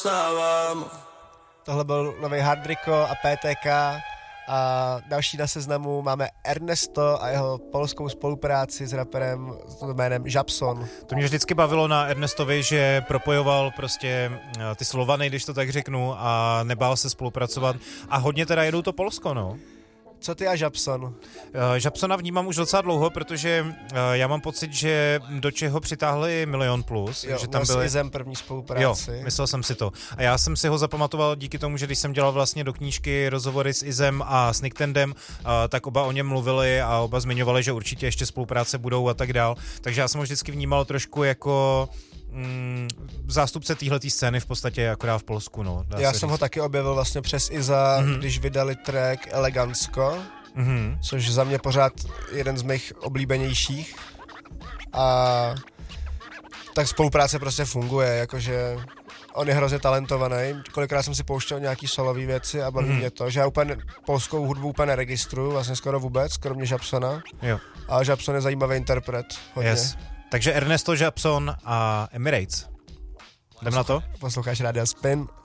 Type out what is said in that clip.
Tohle byl nový Hardrico a PTK a další na seznamu máme Ernesto a jeho polskou spolupráci s raperem s jménem Japson. To mě vždycky bavilo na Ernestovi, že propojoval prostě ty Slovany, když to tak řeknu, a nebál se spolupracovat a hodně teda jedou to Polsko, no. Co ty a Japson? Japsona vnímám už docela dlouho, protože já mám pocit, že do čeho přitáhli Milion Plus. Jo, že tam byly... s Izem první spolupráci. Jo, myslel jsem si to. A já jsem si ho zapamatoval díky tomu, že když jsem dělal vlastně do knížky rozhovory s Izem a s Nicktendem, tak oba o něm mluvili a oba zmiňovali, že určitě ještě spolupráce budou a tak dál. Takže já jsem ho vždycky vnímal trošku jako zástupce téhletý scény v podstatě akorát v Polsku, no. Já jsem ho taky objevil vlastně přes Iza, když vydali track Elegansko, což za mě pořád jeden z mých oblíbenějších. A tak spolupráce prostě funguje, jakože on je hrozně talentovaný. Kolikrát jsem si pouštěl nějaký solový věci a baví mě to, že já úplně polskou hudbu úplně neregistruju, vlastně skoro vůbec, kromě Japsona. Jo. A Japson je zajímavý interpret, hodně. Yes. Takže Ernesto, Japson a Emirates. Jdem na to? Posloucháš Radio Spin.